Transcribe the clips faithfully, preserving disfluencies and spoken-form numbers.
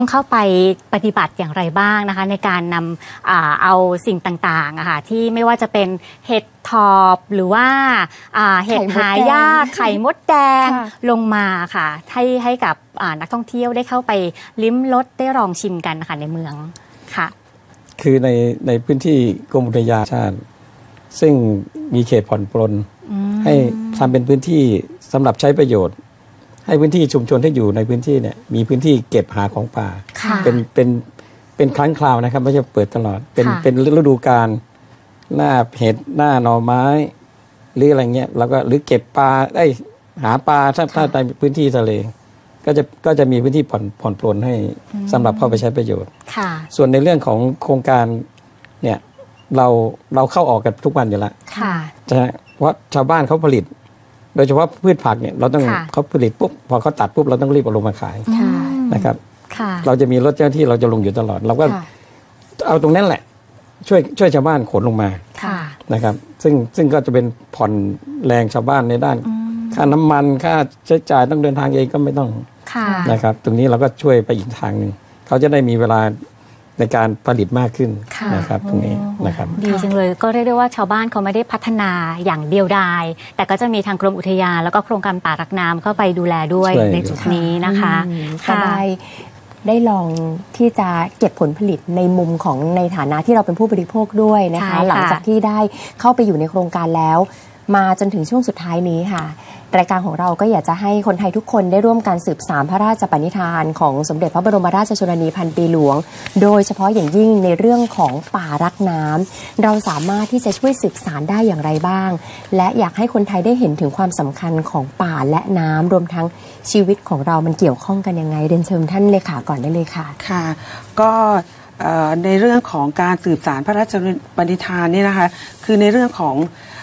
เข้าไปปฏิบัติอย่างไรบ้างนะคะในการนำอาเอาสิ่งต่างๆอะค่ะที่ไม่ว่าจะเป็นเห็ดถอบหรือว่าเห็ดหายากไข่มดแดงลงมาค่ะให้ให้กับนักท่องเที่ยวได้เข้าไปลิ้มรสได้ลองชิมกันนะคะในเมืองค่ะคือในในพื้นที่กรมอุทยานชาติซึ่งมีเขตผ่อนปลนให้ทำเป็นพื้นที่สำหรับใช้ประโยชน์ให้พื้นที่ชุมชนที่อยู่ในพื้นที่เนี่ยมีพื้นที่เก็บหาของป่าเป็นเป็นเป็นครั้งคราวนะครับไม่ใช่เปิดตลอดเป็นเป็นฤดูกาลหน้าเห็ดหน้าหน่อไม้หรืออะไรเงี้ยแล้วก็หรือเก็บปลาได้หาปลาถ้าถ้าในพื้นที่ทะเลก็จะก็จะมีพื้นที่ผ่อนผ่อนปลนให้สำหรับเข้าไปใช้ประโยชน์ส่วนในเรื่องของโครงการเนี่ยเราเราเข้าออกกันทุกวันอยู่แล้วใช่เพราะชาวบ้านเขาผลิตโดยเฉพาะพืชผักเนี่ยเราต้องเขาผลิตปุ๊บพอเขาตัดปุ๊บเราต้องรีบเอาลงมาขายนะครับเราจะมีรถเจ้าที่เราจะลงอยู่ตลอดเราก็เอาตรงนั้นแหละช่วยช่วยชาวบ้านขนลงมานะครับซึ่งซึ่งก็จะเป็นผ่อนแรงชาวบ้านในด้านค่าน้ำมันค่าใช้จ่ายต้องเดินทางเองก็ไม่ต้องนะครับตรงนี้เราก็ช่วยไปอีกทางหนึ่งเขาจะได้มีเวลาในการผลิตมากขึ้นนะครับตรงนี้นะครับดีจังเลยก็เรียกได้ว่าชาวบ้านเขาไม่ได้พัฒนาอย่างเดียวดายแต่ก็จะมีทางกรมอุทยานแล้วก็โครงการป่ารักน้ำเข้าไปดูแลด้วยในจุดนี้นะคะก็ได้ได้ลองที่จะเก็บผลผลิตในมุมของในฐานะที่เราเป็นผู้บริโภคด้วยนะคะหลังจากที่ได้เข้าไปอยู่ในโครงการแล้วมาจนถึงช่วงสุดท้ายนี้ค่ะรายการของเราก็อยากจะให้คนไทยทุกคนได้ร่วมกันสืบสานพระราชปณิธานของสมเด็จพระบรมราชชนนีพันปีหลวงโดยเฉพาะอย่างยิ่งในเรื่องของป่ารักน้ำเราสามารถที่จะช่วยสืบสานได้อย่างไรบ้างและอยากให้คนไทยได้เห็นถึงความสำคัญของป่าและน้ำรวมทั้งชีวิตของเรามันเกี่ยวข้องกันยังไงเรียนเชิญท่านเลขาก่อนได้เลยค่ะค่ะก็ในเรื่องของการสืบสานพระราชปณิธานนี่นะคะคือในเรื่องของ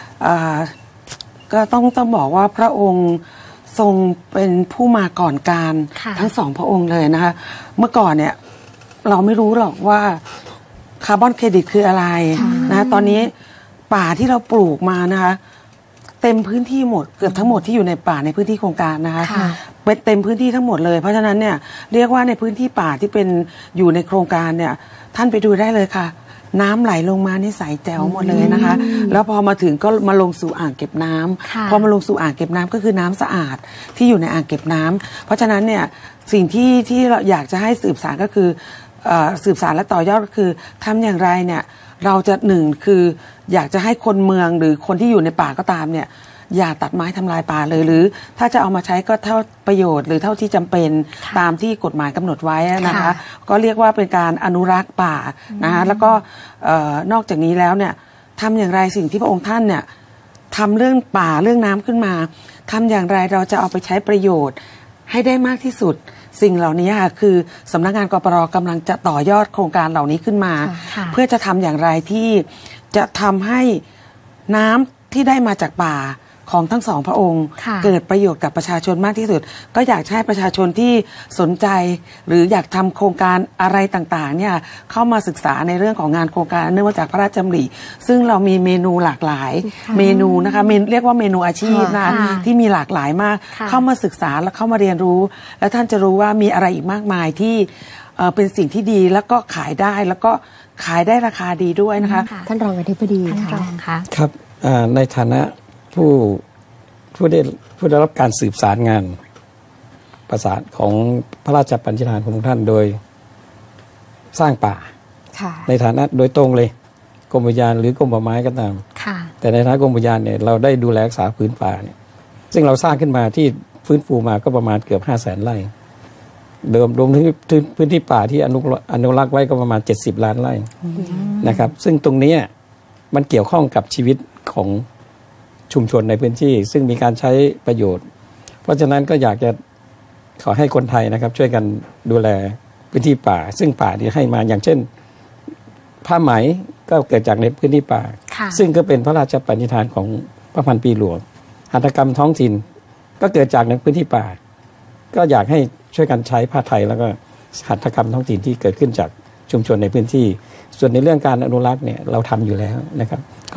ก็ต้องต้องบอกว่าพระองค์ทรงเป็นผู้มาก่อนการทั้งสองพระองค์เลยนะคะเมื่อก่อนเนี่ยเราไม่รู้หรอกว่าคาร์บอนเครดิตคืออะไรนะตอนนี้ป่าที่เราปลูกมานะคะเต็มพื้นที่หมดเกือบทั้งหมดที่อยู่ในป่าในพื้นที่โครงการนะคะเป็นเต็มพื้นที่ทั้งหมดเลยเพราะฉะนั้นเนี่ยเรียกว่าในพื้นที่ป่าที่เป็นอยู่ในโครงการเนี่ยท่านไปดูได้เลยค่ะน้ำไหลลงมานี่ใสแจ๋วหมดเลยนะคะแล้วพอมาถึงก็มาลงสู่อ่างเก็บน้ำพอมาลงสู่อ่างเก็บน้ำก็คือน้ำสะอาดที่อยู่ในอ่างเก็บน้ำเพราะฉะนั้นเนี่ยสิ่งที่ที่เราอยากจะให้สืบสานก็คือสืบสานและต่อยอดก็คือทำอย่างไรเนี่ยเราจะหนึ่งคืออยากจะให้คนเมืองหรือคนที่อยู่ในป่าก็ตามเนี่ยอย่าตัดไม้ทำลายป่าเลยหรือถ้าจะเอามาใช้ก็เท่าประโยชน์หรือเท่าที่จำเป็นตามที่กฎหมายกำหนดไว้นะคะก็เรียกว่าเป็นการอนุรักษ์ป่านะคะแล้วก็นอกจากนี้แล้วเนี่ยทำอย่างไรสิ่งที่พระองค์ท่านเนี่ยทำเรื่องป่าเรื่องน้ำขึ้นมาทำอย่างไรเราจะเอาไปใช้ประโยชน์ให้ได้มากที่สุดสิ่งเหล่านี้ค่ะคือสำนักงานกปรกำลังจะต่อยอดโครงการเหล่านี้ขึ้นมาเพื่อจะทำอย่างไรที่จะทำให้น้ำที่ได้มาจากป่าของทั้งสองพระองค์เกิดประโยชน์กับประชาชนมากที่สุดก็อยากให้ประชาชนที่สนใจหรืออยากทำโครงการอะไรต่างๆเนี่ยเข้ามาศึกษาในเรื่องของงานโครงการเนื่องมาจากพระราชดำริซึ่งเรามีเมนูหลากหลายเมนูนะคะเรียกว่าเมนูอาชีพนะที่มีหลากหลายมากเข้ามาศึกษาและเข้ามาเรียนรู้แล้วท่านจะรู้ว่ามีอะไรอีกมากมายที่เป็นสิ่งที่ดีแล้วก็ขายได้แล้วก็ขายได้ราคาดีด้วยนะคะท่านรองอธิบดีค่ะครับในฐานะผู้ผู้ได้ผู้ได้รับการสืบสารงานประสานของพระราชปณิธานของท่านโดยสร้างป่าในฐานะโดยตรงเลยกรมอุทยานหรือกรมป่าไม้ก็ตามแต่ในฐานะกรมอุทยานเนี่ยเราได้ดูแลรักษาพื้นป่าเนี่ยซึ่งเราสร้างขึ้นมาที่ฟื้นฟูมาก็ประมาณเกือบห้าแสนไร่เดิมรวมถึงพื้นที่ป่าที่อนุอนุรักษ์ไว้ก็ประมาณเจ็ดสิบล้านไร่นะครับซึ่งตรงนี้มันเกี่ยวข้องกับชีวิตของชุมชนในพื้นที่ซึ่งมีการใช้ประโยชน์เพราะฉะนั้นก็อยากจะขอให้คนไทยนะครับช่วยกันดูแลพื้นที่ป่าซึ่งป่าที่ให้มาอย่างเช่นผ้าไหมก็เกิดจากในพื้นที่ป่าซึ่งก็เป็นพระราชปณิธานของพระพันปีหลวงหัตถกรรมท้องถิ่นก็เกิดจากในพื้นที่ป่าก็อยากให้ช่วยกันใช้ผ้าไทยแล้วก็หัตถกรรมท้องถิ่นที่เกิดขึ้นจากชุมชนในพื้นที่ส่วนในเรื่องการอนุรักษ์เนี่ยเราทำอยู่แล้วนะครับ